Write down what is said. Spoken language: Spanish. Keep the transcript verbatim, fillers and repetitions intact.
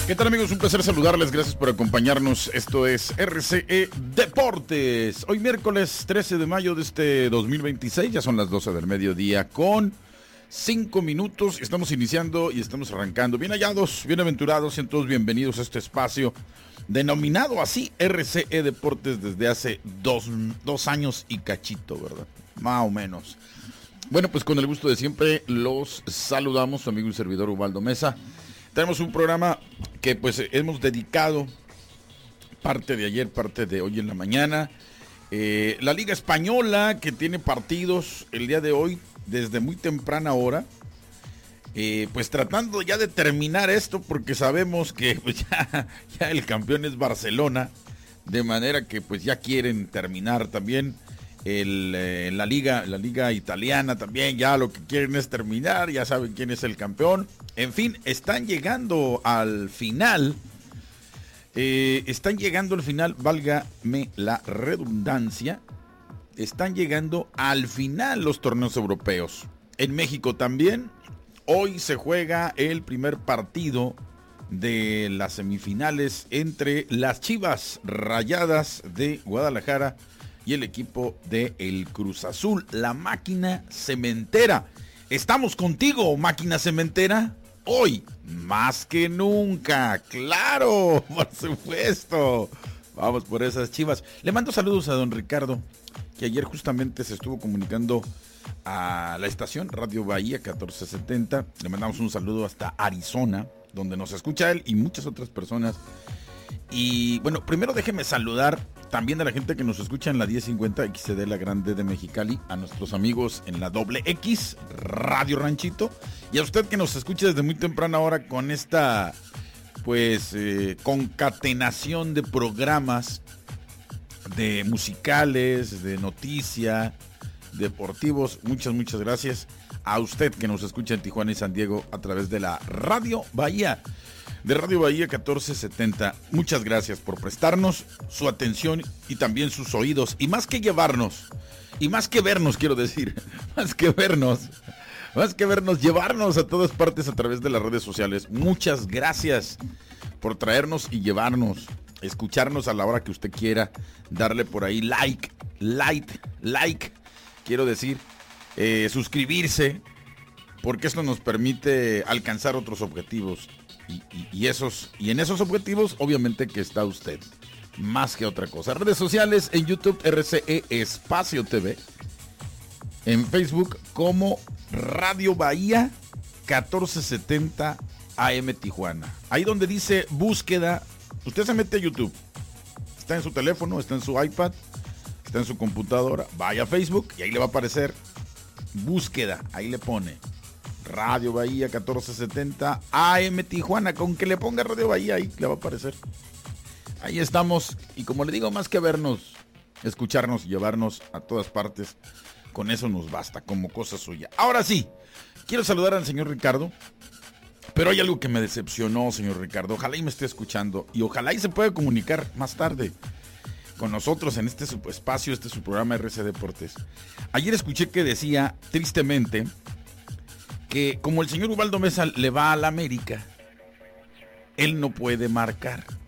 ¿Qué tal, amigos? Un placer saludarles, gracias por acompañarnos. Esto es R C E Deportes. Hoy miércoles trece de mayo de este dos mil veintiséis, ya son las doce del mediodía con cinco minutos. Estamos iniciando y estamos arrancando. Bien hallados, bienaventurados, sean todos bienvenidos a este espacio denominado así R C E Deportes desde hace dos, dos años y cachito, ¿verdad? Más o menos. Bueno, pues con el gusto de siempre los saludamos, su amigo y servidor Ubaldo Mesa. Tenemos un programa que pues hemos dedicado parte de ayer, parte de hoy en la mañana. Eh, la Liga Española, que tiene partidos el día de hoy desde muy temprana hora. Eh, pues tratando ya de terminar esto, porque sabemos que pues, ya, ya el campeón es Barcelona. De manera que pues ya quieren terminar también el, eh, la liga, la liga italiana también. Ya lo que quieren es terminar, ya saben quién es el campeón. En fin, están llegando al final, eh, están llegando al final, válgame la redundancia, están llegando al final los torneos europeos. En México también, hoy se juega el primer partido de las semifinales entre las Chivas Rayadas de Guadalajara y el equipo de el Cruz Azul, la máquina cementera. Estamos contigo, máquina cementera. Hoy, más que nunca, claro, por supuesto. Vamos por esas Chivas. Le mando saludos a don Ricardo, que ayer justamente se estuvo comunicando a la estación Radio Bahía catorce setenta. Le mandamos un saludo hasta Arizona, donde nos escucha él y muchas otras personas. Y bueno, primero déjeme saludar también a la gente que nos escucha en la diez cincuenta X C D La Grande de Mexicali, a nuestros amigos en la doble X, Radio Ranchito, y a usted que nos escucha desde muy temprana hora con esta, pues, eh, concatenación de programas, de musicales, de noticia, deportivos. Muchas, muchas gracias a usted que nos escucha en Tijuana y San Diego a través de la Radio Bahía. De Radio Bahía catorce setenta, muchas gracias por prestarnos su atención y también sus oídos. Y más que llevarnos, y más que vernos, quiero decir, más que vernos, más que vernos, llevarnos a todas partes a través de las redes sociales. Muchas gracias por traernos y llevarnos, escucharnos a la hora que usted quiera, darle por ahí like, like, like, quiero decir, eh, suscribirse, porque esto nos permite alcanzar otros objetivos. Y, y, y esos y en esos objetivos obviamente que está usted más que otra cosa. Redes sociales en YouTube R C E Espacio T V, en Facebook como Radio Bahía catorce setenta A M Tijuana. Ahí donde dice búsqueda, usted se mete a YouTube, está en su teléfono, está en su iPad, está en su computadora, vaya a Facebook y ahí le va a aparecer búsqueda, ahí le pone Radio Bahía catorce setenta A M Tijuana. Con que le ponga Radio Bahía ahí le va a aparecer. Ahí estamos. Y como le digo, más que vernos, escucharnos y llevarnos a todas partes, con eso nos basta como cosa suya. Ahora sí, quiero saludar al señor Ricardo, pero hay algo que me decepcionó, señor Ricardo. Ojalá y me esté escuchando y ojalá y se pueda comunicar más tarde con nosotros en este su espacio, este es su programa R C Deportes. Ayer escuché que decía, tristemente, que como el señor Ubaldo Mesa le va a la América, él no puede marcar.